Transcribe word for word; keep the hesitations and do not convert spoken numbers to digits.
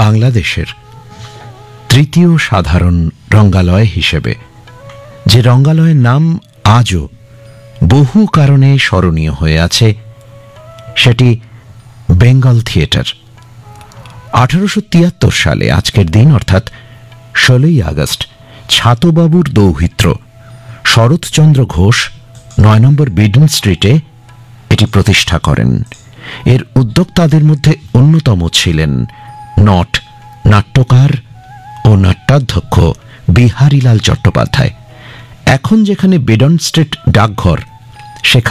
বাংলাদেশের তৃতীয় সাধারণ রঙ্গালয় হিসেবে যে রঙ্গালয়ের নাম আজও বহু কারণে স্মরণীয় হয়ে আছে সেটি বেঙ্গল থিয়েটার। আঠারোশো তিয়াত্তর সালে আজকের দিন অর্থাৎ ষোলোই আগস্ট ছাতবাবুর দৌহিত্র শরৎচন্দ্র ঘোষ নয় নম্বর বিডন স্ট্রিটে এটি প্রতিষ্ঠা করেন। এর উদ্যোক্তাদের মধ্যে অন্যতম ছিলেন নট নাট্যকার ও নাট্যাধ্যক্ষ বিহারীলাল চট্টোপাধ্যায়। এখন যেখানে বিডন স্ট্রিট ডাকঘর